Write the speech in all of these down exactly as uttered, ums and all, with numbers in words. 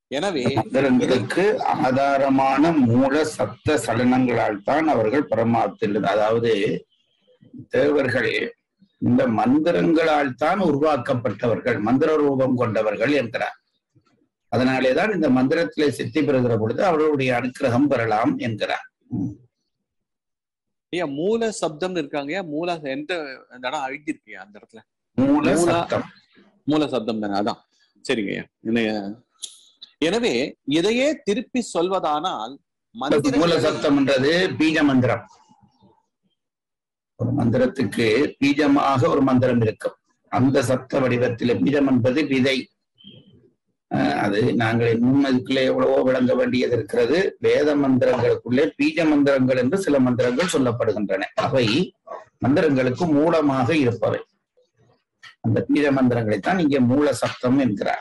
எனவே மந்திரங்களுக்கு ஆதாரமான மூல சப்த சலனங்களால் தான் அவர்கள் பரமார்த்த, அதாவது தேவர்கள் இந்த மந்திரங்களால் தான் உருவாக்கப்பட்டவர்கள், மந்திர ரூபம் கொண்டவர்கள் என்கிறார். அதனாலேதான் இந்த மந்திரத்திலே சித்தி பெறுகிற பொழுது அவர்களுடைய அனுக்கிரகம் பெறலாம் என்கிறார். ஏன் மூல சப்தம் இருக்காங்க, மூல எந்த இடம் அழுகிருக்கியா அந்த இடத்துல? மூல சப்தம், மூல சப்தம் தானே, அதான் சரிங்க. எனவே இதையே திருப்பி சொல்வதானால் மூல சப்தம்ன்றது பீஜ மந்திரம். ஒரு மந்திரத்துக்கு பீஜமாக ஒரு மந்திரம் இருக்கும். அந்த சப்த வடிவத்தில் பீஜம் என்பது விதை. அது நாங்கள் இன்னும் அதுக்குள்ளே எவ்வளவோ விளங்க வேண்டியது இருக்கிறது. வேத மந்திரங்களுக்குள்ளே பீஜ மந்திரங்கள் என்று சில மந்திரங்கள் சொல்லப்படுகின்றன. அவை மந்திரங்களுக்கு மூலமாக இருப்பவை. அந்த பீஜ மந்திரங்களைத்தான் இங்கே மூல சப்தம் என்கிறார்.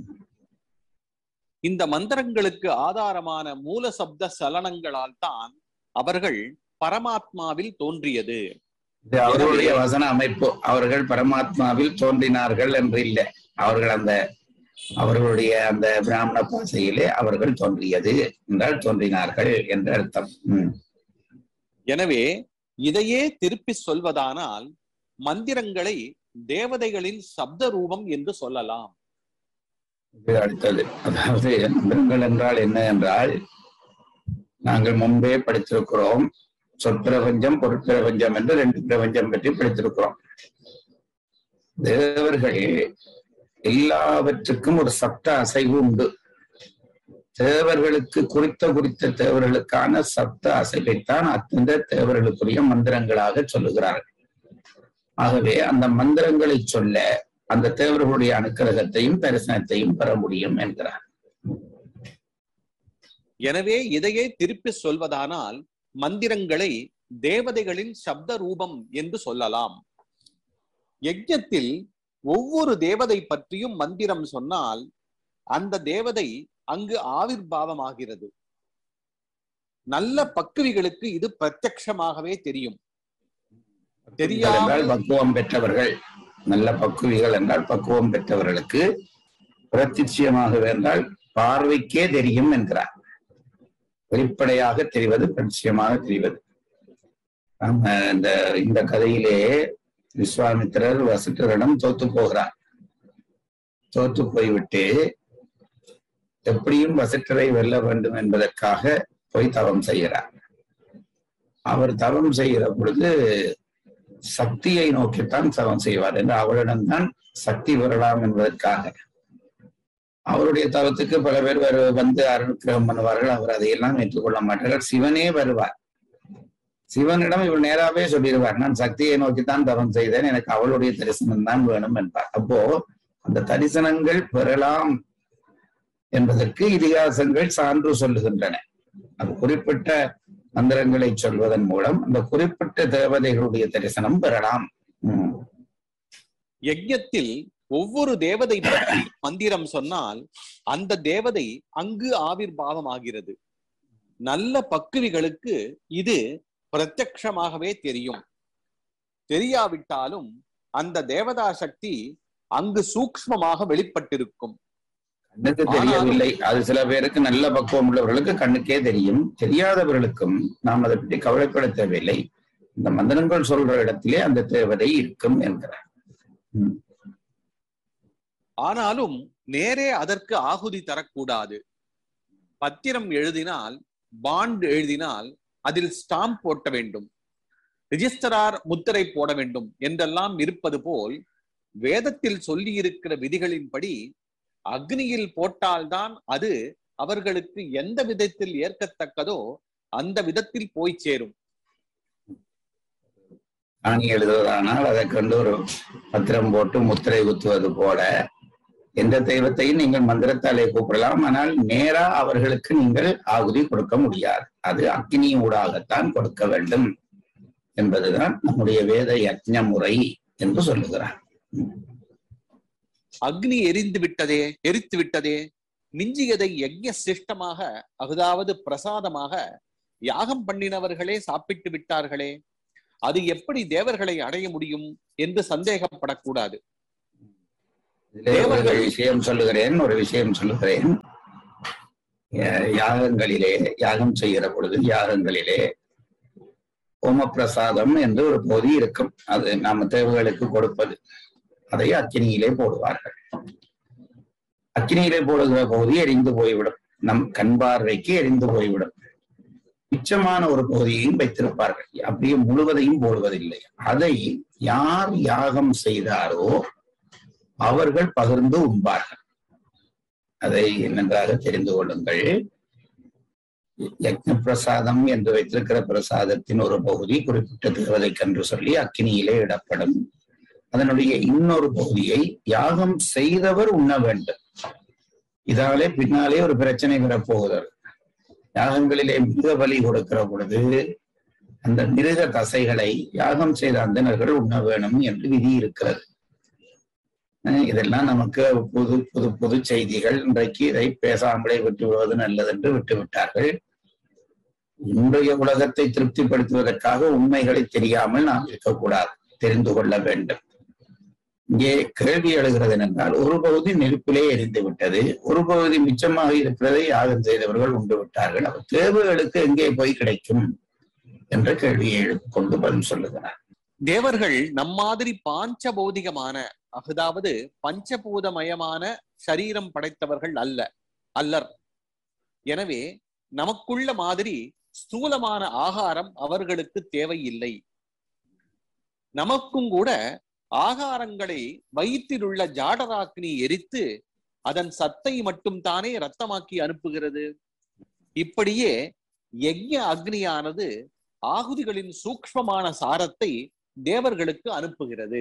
இந்த மந்திரங்களுக்கு ஆதாரமான மூல சப்த சலனங்களால் தான் அவர்கள் பரமாத்மாவில் தோன்றியது. அவர்களுடைய வசன அமைப்பு. அவர்கள் பரமாத்மாவில் தோன்றினார்கள் என்று இல்லை, அவர்கள் அந்த அவர்களுடைய அந்த பிராமண பாஷையிலே அவர்கள் தோன்றியது என்றால் தோன்றினார்கள் என்ற அர்த்தம். எனவே இதையே திருப்பி சொல்வதானால் மந்திரங்களை தேவதைகளின் சப்த ரூபம் என்று சொல்லலாம். அடுத்தது, அதாவது மந்திரங்கள் என்றால் என்ன என்றால், நாங்கள் முன்பே படித்திருக்கிறோம், சொற்பிரபஞ்சம் பொருட்பிரபஞ்சம் என்று ரெண்டு பிரபஞ்சம் பற்றி படித்திருக்கிறோம். தேவர்கள் எல்லாவற்றுக்கும் ஒரு சப்த அசைவு உண்டு. தேவர்களுக்கு குறித்த குறித்த தேவர்களுக்கான சப்த அசைவைத்தான் அத்தந்த தேவர்களுக்குரிய மந்திரங்களாக சொல்லுகிறார்கள். ஆகவே அந்த மந்திரங்களை சொல்ல அந்த தேவர்களுடைய அனுக்கிரகத்தையும் தரிசனத்தையும் பெற முடியும் என்கிறார். எனவே இதையே திருப்பி சொல்வதானால் மந்திரங்களை தேவதைகளின் சப்த ரூபம் என்று சொல்லலாம். யஜ்ஞத்தில் ஒவ்வொரு தேவதை பற்றியும் மந்திரம் சொன்னால் அந்த தேவதை அங்கு ஆவிர்பாவமாகிறது. நல்ல பக்குவிகளுக்கு இது பிரத்யட்சமாகவே தெரியும். தெரியாமல் பக்குவம் பெற்றவர்கள், நல்ல பக்குவிகள் என்றால் பக்குவம் பெற்றவர்களுக்கு பிரத்யட்சமாக என்றால் பார்வைக்கே தெரியும் என்கிறார். வெளிப்படையாக தெரிவது, பிரத்யட்சமாக தெரிவது. நம்ம இந்த இந்த கதையிலே விஸ்வாமித்திரர் வசிஷ்டரிடம் தோத்து போகிறார். தோத்து போய்விட்டு எப்படியும் வசிஷ்டரை வெல்ல வேண்டும் என்பதற்காக போய் தவம் செய்கிறார். அவர் தவம் செய்கிற பொழுது சக்தியை நோக்கித்தான் தவம் செய்வார் என்று அவரிடம்தான் சக்தி பெறலாம் என்பதற்காக. அவருடைய தவத்துக்கு பல பேர் வந்து அருட்கிரகம் பண்ணுவார்கள். அவர் அதையெல்லாம் ஏற்றுக்கொள்ள மாட்டார்கள். சிவனே வருவார். சிவனிடம் இவர் நேராவே சொல்லிடுவார், நான் சக்தியை நோக்கித்தான் தவம் செய்தேன், எனக்கு அவளுடைய தரிசனம் தான் வேணும் என்பார். அப்போ அந்த தரிசனங்கள் பெறலாம் என்பதற்கு இதிகாசங்கள் சான்று சொல்லுகின்றன. அது குறிப்பிட்ட மந்திரங்களை சொல்வதன் மூலம் அந்த குறிப்பிட்ட தேவதைகளுடைய தரிசனம் பெறலாம். யஜ்ஞத்தில் ஒவ்வொரு தேவதை பற்றி மந்திரம் சொன்னால் அந்த தேவதை அங்கு ஆவிர்பாவம் ஆகிறது. நல்ல பக்குவிகளுக்கு இது பிரத்யட்சமாகவே தெரியும். தெரியாவிட்டாலும் அந்த தேவதா சக்தி அங்கு சூக்ஷ்மமாக வெளிப்பட்டிருக்கும். கண்ணுக்கு தெரியவில்லை. அது சில பேருக்கு நல்ல பக்குவம் உள்ளவர்களுக்கு கண்ணுக்கே தெரியும். தெரியாதவர்களுக்கும் நாம் அதை பற்றி கவலைப்பட தேவையில்லை. இந்த மந்திரங்கள் சொல்ற இடத்திலே அந்த தேவதை இருக்கும் என்கிறார். ஆனாலும் நேரே அதற்கு ஆகுதி தரக்கூடாது. பத்திரம் எழுதினால், பாண்ட் எழுதினால் அதில் ஸ்டாம்ப் போட்ட வேண்டும், ரிஜிஸ்டரார் முத்திரை போட வேண்டும் என்றெல்லாம் இருப்பது போல் வேதத்தில் சொல்லி இருக்கிற விதிகளின்படி அக்னியில் போட்டால்தான் அது அவர்களுக்கு எந்த விதத்தில் ஏற்கத்தக்கதோ அந்த விதத்தில் போய் சேரும். ஆணி எழுதுவதானால் அதை கண்டு ஒரு பத்திரம் போட்டு முத்திரை குத்துவது போல எந்த தெய்வத்தையும் நீங்கள் மந்திரத்தாலே கூப்பிடலாம். ஆனால் நேரா அவர்களுக்கு நீங்கள் ஆகுதி கொடுக்க முடியாது. அது அக்னி ஊடாகத்தான் கொடுக்க வேண்டும் என்பதுதான் நம்முடைய வேத யஜ்ஞ முறை என்று சொல்லுகிறார். அக்னி எரிந்து விட்டதே, எரித்து விட்டதே, மிஞ்சியதை யஜ்ஞ சிஷ்டமாக, அதாவது பிரசாதமாக யாகம் பண்ணினவர்களே சாப்பிட்டு விட்டார்களே, அது எப்படி தேவர்களை அடைய முடியும் என்று சந்தேகப்படக்கூடாது. ஒரு விஷயம் சொல்லுகிறேன் ஒரு விஷயம் சொல்லுகிறேன் யாகங்களிலே யாகம் செய்கிற பொழுது யாகங்களிலே ஓமப்பிரசாதம் என்று ஒரு பகுதி இருக்கும். அது நாம தேவர்களுக்கு கொடுப்பது. அதை அக்கினியிலே போடுவார்கள். அக்கினியிலே போடுகிற பகுதி எரிந்து போய்விடும். நம் கண் பார்வைக்கு எரிந்து போய்விடும். மிச்சமான ஒரு பகுதியையும் வைத்திருப்பார்கள். அப்படியே முழுவதையும் போடுவதில்லை. அதை யார் யாகம் செய்தாரோ அவர்கள் பகிர்ந்து உண்பார்கள். அதை நன்றாக தெரிந்து கொள்ளுங்கள். யக்ஞ பிரசாதம் என்று வைத்திருக்கிற பிரசாதத்தின் ஒரு பகுதி குறிப்பிட்ட தேவதைக்கென்று சொல்லி அக்கினியிலே இடப்படும். அதனுடைய இன்னொரு பகுதியை யாகம் செய்தவர் உண்ண வேண்டும். இதாலே பின்னாலே ஒரு பிரச்சனை வரப்போகிறது. யாகங்களிலே மிருக பலி கொடுக்கிற பொழுது அந்த மிருக தசைகளை யாகம் செய்த அந்தணர்கள் உண்ண வேணும் என்று விதி இருக்கிறது. இதெல்லாம் நமக்கு புது புது புது செய்திகள். இன்றைக்கு இதை பேசாமலே விட்டு விடுவது நல்லது என்று விட்டு விட்டார்கள். இன்றைய உலகத்தை திருப்திப்படுத்துவதற்காக உண்மைகளை தெரியாமல் நாம் இருக்கக்கூடாது, தெரிந்து கொள்ள வேண்டும். இங்கே கேள்வி எழுகிறது என்றால், ஒரு பகுதி நெருப்பிலே எரிந்து விட்டது, ஒரு பகுதி மிச்சமாக இருக்கிறதை யாகம் செய்தவர்கள் உண்டு விட்டார்கள். அவர் தேவர்களுக்கு எங்கே போய் கிடைக்கும் என்ற கேள்வியை கொண்டு பதில் சொல்லுகிறார். தேவர்கள் நம்மாதிரி பாஞ்ச பௌதிகமான, அதாவது பஞ்சபூதமயமான சரீரம் படைத்தவர்கள் அல்ல அல்லர். எனவே நமக்குள்ள மாதிரி ஸ்தூலமான ஆகாரம் அவர்களுக்கு தேவையில்லை. நமக்கும் கூட ஆகாரங்களை வயிற்றில் உள்ள ஜாடராக்னி எரித்து அதன் சத்தை மட்டும் தானே ரத்தமாக்கி அனுப்புகிறது. இப்படியே யக்ஞ அக்னியானது ஆகுதிகளின் சூக்ஷ்மமான சாரத்தை தேவர்களுக்கு அனுப்புகிறது.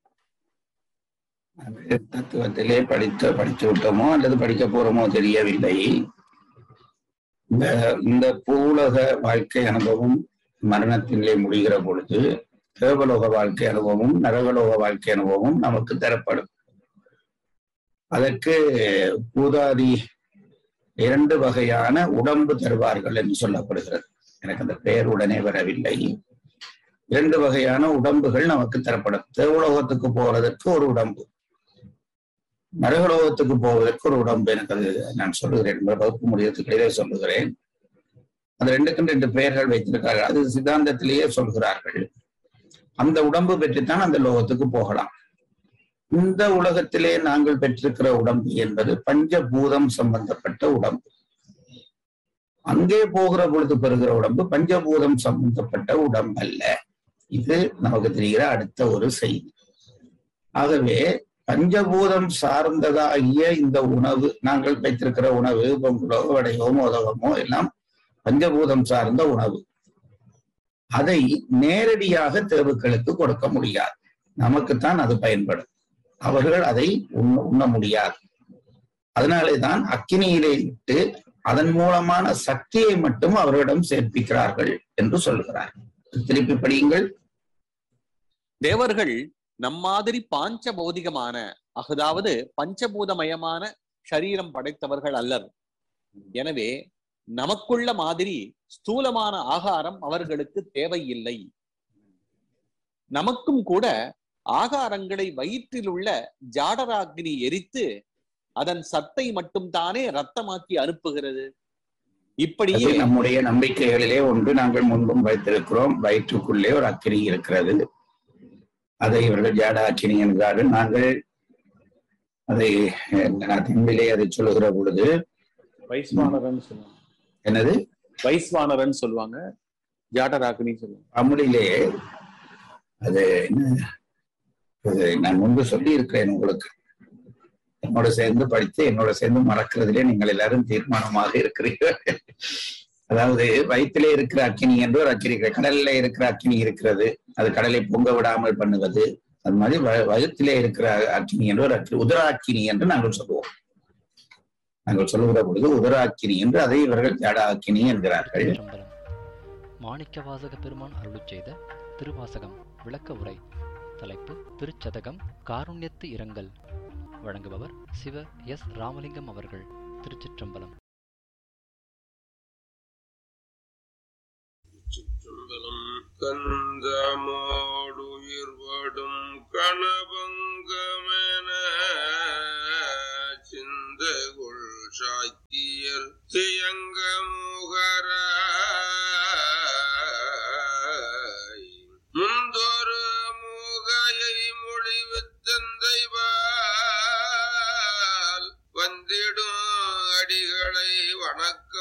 தத்துவத்திலே படித்த படித்து விட்டோமோ அல்லது படிக்க போறோமோ தெரியவில்லை. இந்த இந்த பூலக வாழ்க்கை அனுபவம் மரணத்திலே முடிகிற பொழுது தேவலோக வாழ்க்கை அனுபவமும் நரகலோக வாழ்க்கை அனுபவமும் நமக்கு தரப்படும். அதற்கு பூதாதி இரண்டு வகையான உடம்பு தருவார்கள் என்று சொல்லப்படுகிறது. எனக்கு அந்த பெயர் உடனே வரவில்லை. இரண்டு வகையான உடம்புகள் நமக்கு தரப்படும். தேவலோகத்துக்கு போவதற்கு ஒரு உடம்பு, நரகலோகத்துக்கு போவதற்கு ஒரு உடம்பு. எனக்கு அது நான் சொல்லுகிறேன், வகுப்பு முடியத்துக்கிடையே சொல்லுகிறேன். அந்த ரெண்டுக்கும் ரெண்டு பெயர்கள் வைத்திருக்கிறார்கள். அது சித்தாந்தத்திலேயே சொல்கிறார்கள். அந்த உடம்பு பெற்றுத்தான் அந்த லோகத்துக்கு போகலாம். இந்த உலகத்திலே நாங்கள் பெற்றிருக்கிற உடம்பு என்பது பஞ்சபூதம் சம்பந்தப்பட்ட உடம்பு. அங்கே போகிற பொழுது பெறுகிற உடம்பு பஞ்சபூதம் சம்பந்தப்பட்ட உடம்பு அல்ல. இது நமக்கு தெரிகிற அடுத்த ஒரு செய்தி. ஆகவே பஞ்சபூதம் சார்ந்ததாகிய இந்த உணவு, நாங்கள் வைத்திருக்கிற உணவு, பொங்கலோ வடையோ மோதகமோ எல்லாம் பஞ்சபூதம் சார்ந்த உணவு. அதை நேரடியாக தேவுக்களுக்கு கொடுக்க முடியாது. நமக்குத்தான் அது பயன்படும். அவர்கள் அதை உண்ண உண்ண முடியாது. அதனாலே தான் அக்கினியிலே இட்டு அதன் மூலமான சக்தியை மட்டும் அவர்களிடம் சேர்ப்பிக்கிறார்கள் என்று சொல்கிறார். திருப்பி படியுங்கள். தேவர்கள் நம்மாதிரி பாஞ்ச பௌதிகமான, அதாவது பஞ்சபூதமயமான சரீரம் படைத்தவர்கள் அல்லர். எனவே நமக்குள்ள மாதிரி ஸ்தூலமான ஆகாரம் அவர்களுக்கு தேவையில்லை. நமக்கும் கூட ஆகாரங்களை வயிற்றில் உள்ள ஜாடராக்னி எரித்து அதன் சத்தை மட்டும் தானே ரத்தமாக்கி அனுப்புகிறது. இப்படியே நம்முடைய நம்பிக்கைகளிலே ஒன்று நாங்கள் முன்பும் வைத்திருக்கிறோம். வயிற்றுக்குள்ளே ஒரு அக்கினி இருக்கிறது. அதை இவர்கள் ஜாட அக்கினி என்கிறார்கள். நாங்கள் அதை தமிழிலே அதை சொல்லுகிற பொழுது வைஸ்வானரன் சொல்லுவாங்க. என்னது? வைஸ்வானரன் சொல்லுவாங்க, ஜாடராக்னி சொல்லுவாங்க. தமிழிலே அது என்ன, நான் முன்பு சொல்லி இருக்கிறேன் உங்களுக்கு. என்னோட சேர்ந்து படித்து என்னோட சேர்ந்து மறக்கிறதுலே நீங்கள் எல்லாரும் தீர்மானமாக இருக்கிறீர்கள். அதாவது வயிற்றிலே இருக்கிற அக்கினி என்று ஒரு அக்கினி, கடல்ல இருக்கிற அக்கினி இருக்கிறது, அது கடலை பொங்க விடாமல் பண்ணுவது. அது மாதிரி வயிற்றிலே இருக்கிற அக்கினி என்று ஒரு அக்கினி, உதராக்கினி என்று நாங்கள் சொல்லுவோம். நாங்கள் சொல்லுகிற பொழுது உதராக்கினி என்று அதை இவர்கள் ஜாடா அக்கினி என்கிறார்கள். மாணிக்கவாசக பெருமான் அருளிச் செய்த திருவாசகம் விளக்க உரை. தலைப்பு திருச்சதகம் காருண்யத்து இரங்கல். வழங்குபவர் சிவ எஸ் ராமலிங்கம் அவர்கள். திருச்சிற்றம்பலம். கந்தமோடுயிர்வடும் கணபங்கமென சிந்தகுள் சாக்கிய உயர் தியங்க முகராய் முந்தொரு முகையை மொழிவித்தந்தைவால் வந்திடும் அடிகளை வணக்க